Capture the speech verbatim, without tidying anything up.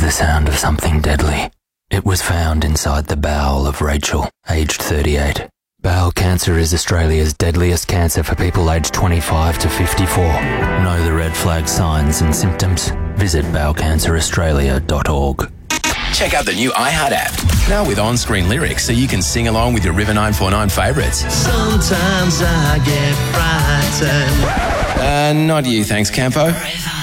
the sound of something deadly. It was found inside the bowel of Rachel, aged thirty-eight. Bowel cancer is Australia's deadliest cancer for people aged twenty-five to fifty-four. Know the red flag signs and symptoms? Visit bowel cancer australia dot org. Check out the new iHeart app, now with on-screen lyrics so you can sing along with your River nine four nine favourites. Sometimes I get frightened. Uh, not you, thanks, Campo.